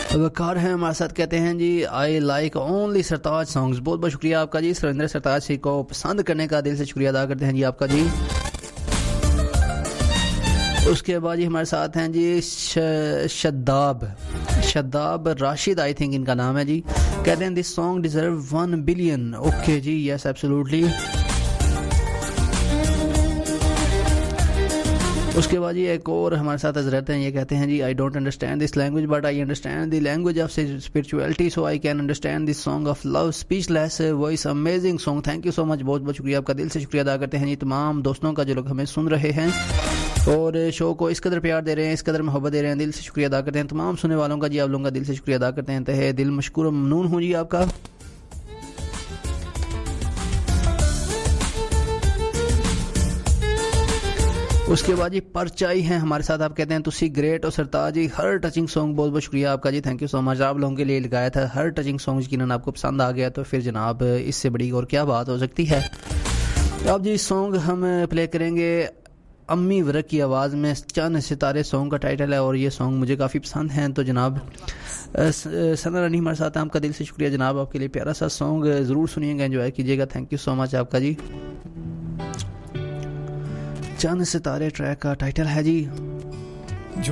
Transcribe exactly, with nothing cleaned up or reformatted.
वकार हैं हमारे साथ, कहते हैं जी I like only Sartaj songs. बहुत बहुत शुक्रिया आपका जी, सुरेंद्र सरताज जी को पसंद करने का दिल से शुक्रिया अदा करते हैं जी आपका जी। उसके बाद जी हमारे साथ हैं जी शदाब शदाब राशिद, आई थिंक इनका नाम है जी। कहते हैं this song deserve one billion. Okay ji, yes absolutely. उसके बाद ये एक और हमारे साथ हजरत हैं, ये कहते हैं जी I don't understand this language but I understand the language of spirituality so I can understand this song of love, speechless voice, amazing song. Thank you so much, बहुत बहुत शुक्रिया आपका, दिल से शुक्रिया अदा करते हैं जी तमाम दोस्तों का जो लोग हमें सुन रहे हैं और शो को इस कदर प्यार दे रहे हैं, इस कदर मोहब्बत दे रहे हैं। दिल से शुक्रिया अदा करते हैं तमाम सुनने वालों का जी, आप लोगों का दिल से शुक्रिया अदा करते हैं। तहे दिल मशकूर ममनून हूँ जी आपका। उसके बाद जी परचाई हैं हमारे साथ, आप कहते हैं तुसी ग्रेट और सरताज जी हर टचिंग सॉन्ग, बहुत बहुत शुक्रिया आपका जी, थैंक यू सो मच। आप लोगों के लिए लगाया था हर टचिंग सॉन्ग, यकीनन आपको पसंद आ गया तो फिर जनाब इससे बड़ी और क्या बात हो सकती है। अब जी सॉन्ग हम प्ले करेंगे अम्मी वर्क की आवाज़ में, चंद सितारे सॉन्ग का टाइटल है और ये सॉन्ग मुझे काफ़ी पसंद हैं। तो जनाब सना रानी हमारे साथ हैं, आपका दिल से शुक्रिया जनाब, आपके लिए प्यारा सा सॉन्ग ज़रूर सुनिएगा, एंजॉय कीजिएगा। थैंक यू सो मच आपका जी। चंद सितारे ट्रैक का टाइटल है जी।